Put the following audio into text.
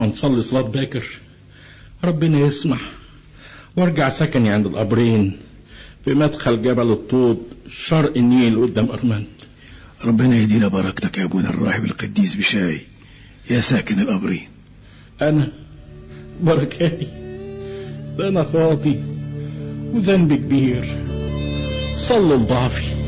ونصلي صلاة باكر، ربنا يسمح وارجع سكني عند القبرين في مدخل جبل الطود شرق النيل قدام أرمنت. ربنا يدينا بركتك يا ابونا الراهب القديس بشاي يا ساكن القبرين. أنا بركاتي؟ ده أنا خاطي وذنبي كبير، صلوا لضعفي.